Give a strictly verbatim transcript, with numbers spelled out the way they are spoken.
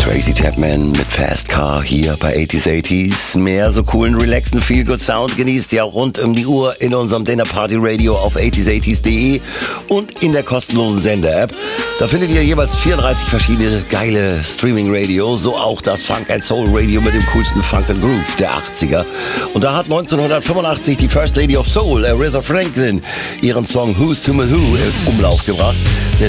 Tracy Chapman mit Fast Car hier bei achtziger achtziger. Mehr so coolen, relaxen, feel good Sound genießt ihr auch rund um die Uhr in unserem Dinner Party Radio auf achtziger achtziger punkt de und in der kostenlosen Sender-App. Da findet ihr jeweils vierunddreißig verschiedene geile Streaming-Radio, so auch das Funk and Soul Radio mit dem coolsten Funk and Groove der achtziger. Und da hat neunzehnhundertfünfundachtzig die First Lady of Soul, Aretha Franklin, ihren Song Who's to Who in Umlauf gebracht.